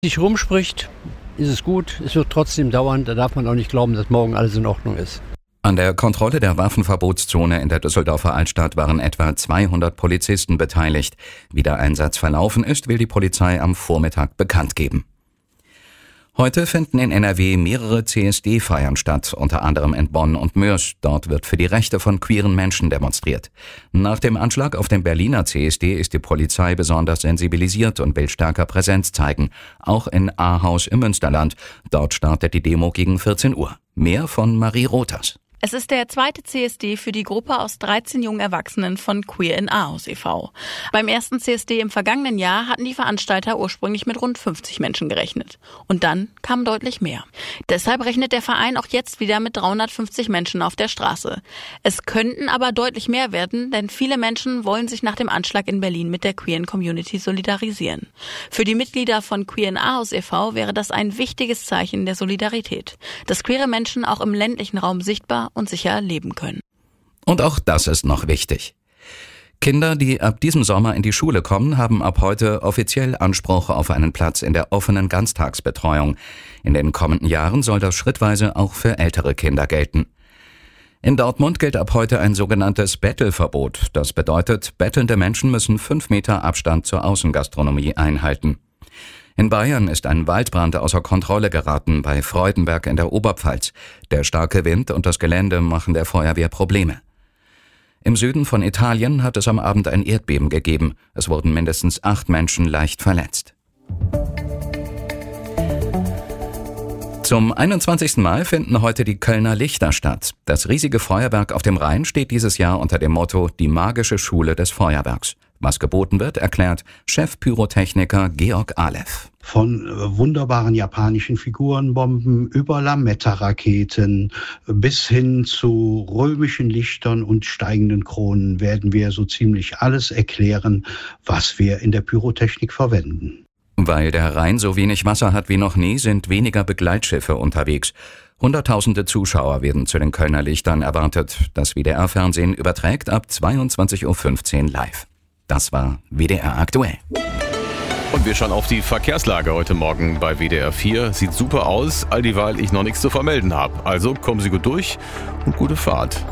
sich rumspricht, ist es gut. Es wird trotzdem dauern. Da darf man auch nicht glauben, dass morgen alles in Ordnung ist. An der Kontrolle der Waffenverbotszone in der Düsseldorfer Altstadt waren etwa 200 Polizisten beteiligt. Wie der Einsatz verlaufen ist, will die Polizei am Vormittag bekannt geben. Heute finden in NRW mehrere CSD-Feiern statt, unter anderem in Bonn und Moers. Dort wird für die Rechte von queeren Menschen demonstriert. Nach dem Anschlag auf den Berliner CSD ist die Polizei besonders sensibilisiert und will stärker Präsenz zeigen. Auch in Ahaus im Münsterland. Dort startet die Demo gegen 14 Uhr. Mehr von Marie Rothers. Es ist der zweite CSD für die Gruppe aus 13 jungen Erwachsenen von Queer in Ahaus e.V. Beim ersten CSD im vergangenen Jahr hatten die Veranstalter ursprünglich mit rund 50 Menschen gerechnet. Und dann kamen deutlich mehr. Deshalb rechnet der Verein auch jetzt wieder mit 350 Menschen auf der Straße. Es könnten aber deutlich mehr werden, denn viele Menschen wollen sich nach dem Anschlag in Berlin mit der queeren Community solidarisieren. Für die Mitglieder von Queer in Ahaus e.V. wäre das ein wichtiges Zeichen der Solidarität, dass queere Menschen auch im ländlichen Raum sichtbar und sicher leben können. Und auch das ist noch wichtig. Kinder, die ab diesem Sommer in die Schule kommen, haben ab heute offiziell Anspruch auf einen Platz in der offenen Ganztagsbetreuung. In den kommenden Jahren soll das schrittweise auch für ältere Kinder gelten. In Dortmund gilt ab heute ein sogenanntes Bettelverbot. Das bedeutet, bettelnde Menschen müssen 5 Meter Abstand zur Außengastronomie einhalten. In Bayern ist ein Waldbrand außer Kontrolle geraten bei Freudenberg in der Oberpfalz. Der starke Wind und das Gelände machen der Feuerwehr Probleme. Im Süden von Italien hat es am Abend ein Erdbeben gegeben. Es wurden mindestens 8 Menschen leicht verletzt. Zum 21. Mal finden heute die Kölner Lichter statt. Das riesige Feuerwerk auf dem Rhein steht dieses Jahr unter dem Motto »Die magische Schule des Feuerwerks«. Was geboten wird, erklärt Chefpyrotechniker Georg Alev. Von wunderbaren japanischen Figurenbomben über Lametta-Raketen bis hin zu römischen Lichtern und steigenden Kronen werden wir so ziemlich alles erklären, was wir in der Pyrotechnik verwenden. Weil der Rhein so wenig Wasser hat wie noch nie, sind weniger Begleitschiffe unterwegs. Hunderttausende Zuschauer werden zu den Kölner Lichtern erwartet. Das WDR-Fernsehen überträgt ab 22.15 Uhr live. Das war WDR aktuell. Und wir schauen auf die Verkehrslage heute Morgen bei WDR 4. Sieht super aus, all dieweil ich noch nichts zu vermelden habe. Also kommen Sie gut durch und gute Fahrt.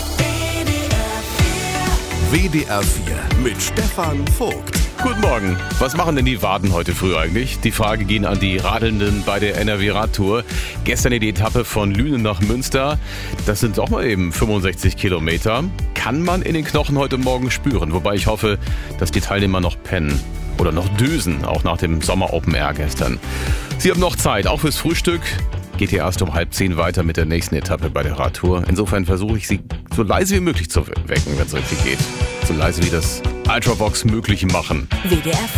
WDR 4 mit Stefan Vogt. Guten Morgen. Was machen denn die Waden heute früh eigentlich? Die Frage ging an die Radelnden bei der NRW-Radtour. Gestern die Etappe von Lünen nach Münster. Das sind doch mal eben 65 Kilometer. Kann man in den Knochen heute Morgen spüren. Wobei ich hoffe, dass die Teilnehmer noch pennen. Oder noch düsen, auch nach dem Sommer-Open Air gestern. Sie haben noch Zeit, auch fürs Frühstück. Geht hier erst um 9:30 weiter mit der nächsten Etappe bei der Radtour. Insofern versuche ich Sie so leise wie möglich zu wecken, wenn es richtig geht. So leise wie das Ultravox möglich machen. WDR